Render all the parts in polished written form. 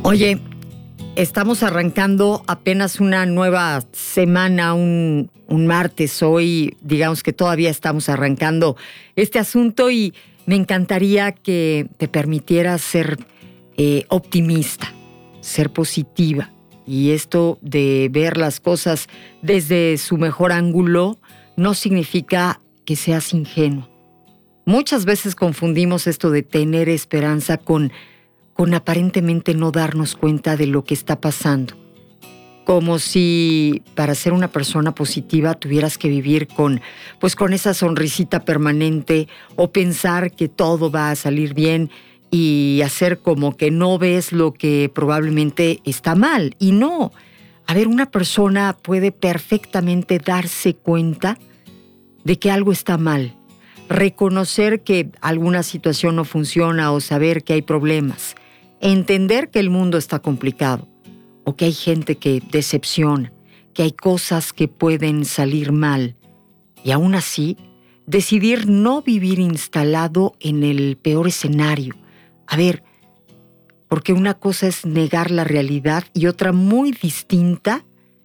Oye, estamos arrancando apenas una nueva semana, un martes. Hoy, digamos que todavía estamos arrancando este asunto y me encantaría que te permitieras ser optimista, ser positiva. Y esto de ver las cosas desde su mejor ángulo no significa que seas ingenuo. Muchas veces confundimos esto de tener esperanza con aparentemente no darnos cuenta de lo que está pasando. Como si para ser una persona positiva tuvieras que vivir con esa sonrisita permanente o pensar que todo va a salir bien y hacer como que no ves lo que probablemente está mal. Y no. A ver, una persona puede perfectamente darse cuenta de que algo está mal, reconocer que alguna situación no funciona o saber que hay problemas, entender que el mundo está complicado o que hay gente que decepciona, que hay cosas que pueden salir mal y aún así decidir no vivir instalado en el peor escenario. A ver, porque una cosa es negar la realidad y otra muy distinta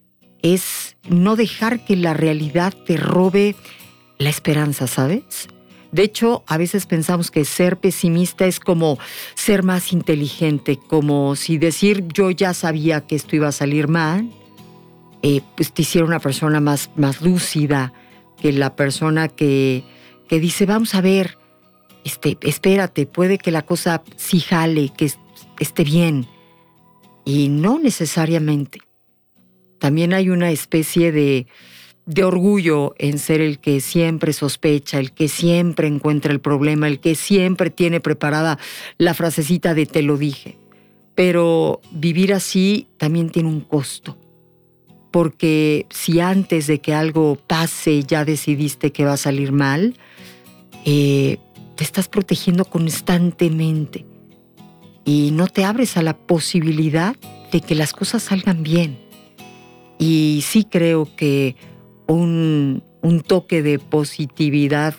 es no dejar que la realidad te robe la esperanza, ¿sabes? De hecho, a veces pensamos que ser pesimista es como ser más inteligente, como si decir yo ya sabía que esto iba a salir mal, pues te hiciera una persona más lúcida que la persona que dice vamos a ver, espérate, puede que la cosa sí jale, que esté bien. Y no necesariamente. También hay una especie de orgullo en ser el que siempre sospecha, el que siempre encuentra el problema, el que siempre tiene preparada la frasecita de te lo dije. Pero vivir así también tiene un costo. Porque si antes de que algo pase ya decidiste que va a salir mal, te estás protegiendo constantemente y no te abres a la posibilidad de que las cosas salgan bien. Y sí creo que un toque de positividad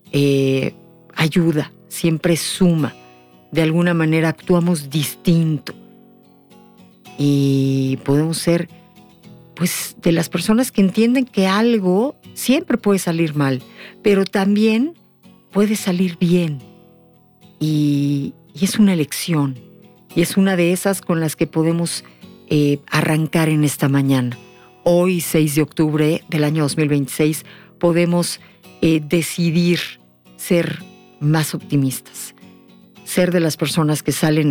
ayuda, siempre suma. De alguna manera actuamos distinto y podemos ser de las personas que entienden que algo siempre puede salir mal, pero también puede salir bien y es una elección y es una de esas con las que podemos arrancar en esta mañana. Hoy, 6 de octubre del año 2026, podemos decidir ser más optimistas, ser de las personas que salen